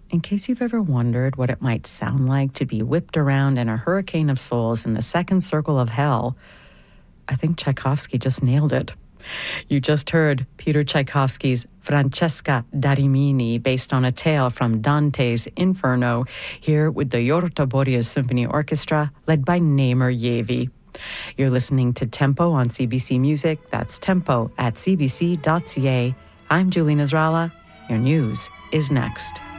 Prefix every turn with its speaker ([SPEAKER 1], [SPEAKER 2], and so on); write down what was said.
[SPEAKER 1] In case you've ever wondered what it might sound like to be whipped around in a hurricane of souls in the second circle of hell, I think Tchaikovsky just nailed it. You just heard Peter Tchaikovsky's Francesca da Rimini, based on a tale from Dante's Inferno, here with the Yorta Boreas Symphony Orchestra, led by Namer Yevi. You're listening to Tempo on CBC Music. That's tempo at cbc.ca. I'm Julie Nasrallah. Your news is next.